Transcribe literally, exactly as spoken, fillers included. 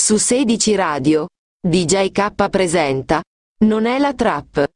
Su sedici Radio, D J K presenta Non è la trap.